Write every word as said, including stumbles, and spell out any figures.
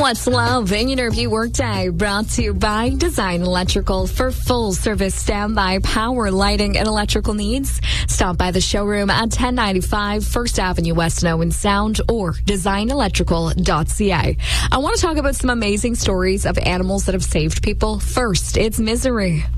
What's Love in Your Interview Workday, brought to you by Design Electrical. For full service standby power, lighting, and electrical needs, stop by the showroom at ten ninety-five First Avenue West in Owen Sound or design electrical dot c a. I want to talk about some amazing stories of animals that have saved people. First, it's Misery.